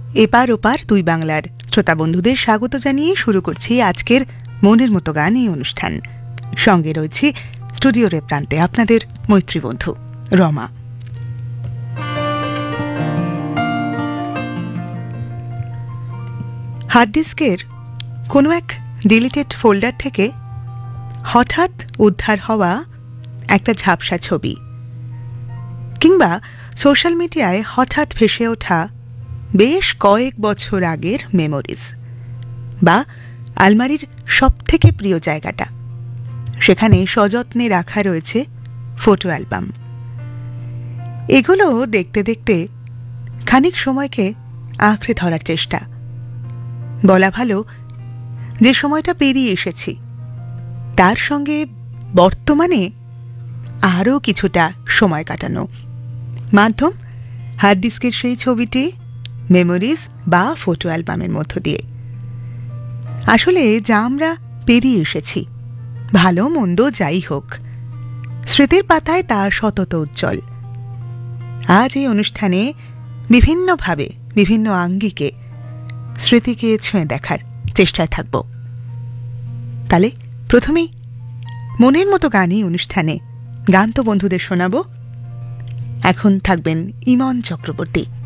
এপার ওপার দুই বাংলার শ্রোতা বন্ধুদের স্বাগত জানিয়ে শুরু করছি আজকের মনের মতো গান এই অনুষ্ঠান। সঙ্গে রয়েছি স্টুডিওর প্রান্তে আপনাদের মৈত্রী বন্ধু রমা। হার্ড ডিস্কের কোনো এক ডিলিটেড ফোল্ডার থেকে হঠাৎ উদ্ধার হওয়া একটা ঝাপসা ছবি, কিংবা সোশ্যাল মিডিয়ায় হঠাৎ ভেসে ওঠা বেশ কয়েক বছর আগের মেমোরিজ, বা আলমারির সবথেকে প্রিয় জায়গাটা, সেখানে সযত্নে রাখা রয়েছে ফটো অ্যালবাম। এগুলো দেখতে দেখতে খানিক সময়কে আঁকড়ে ধরার চেষ্টা, বলা ভালো যে সময়টা পেরিয়ে এসেছি তার সঙ্গে বর্তমানে আরও কিছুটা সময় কাটানো। মাধ্যম হার্ড ডিস্কের সেই ছবিটি, মেমোরিজ বা ফটো অ্যালবামের মধ্য দিয়ে। আসলে যা আমরা পেরিয়ে এসেছি, ভালো মন্দ যাই হোক, স্মৃতির পাতায় তা সতত উজ্জ্বল। আজ এই অনুষ্ঠানে বিভিন্নভাবে বিভিন্ন আঙ্গিকে স্মৃতিকে ছুঁয়ে দেখার চেষ্টায় থাকব। তাহলে প্রথমেই মনের মতো গানই অনুষ্ঠানে গান তো বন্ধুদের শোনাব। এখন থাকবেন ইমন চক্রবর্তী।